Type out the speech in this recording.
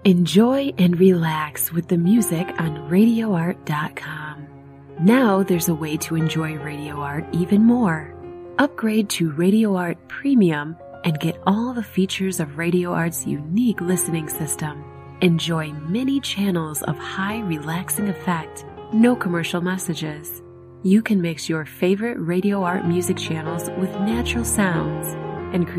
Enjoy and relax with the music on RadioArt.com. Now there's a way to enjoy Radio Art even more. Upgrade to Radio Art Premium and get all the features of Radio Art's unique listening system. Enjoy many channels of high relaxing effect, no commercial messages. You can mix your favorite Radio Art music channels with natural sounds and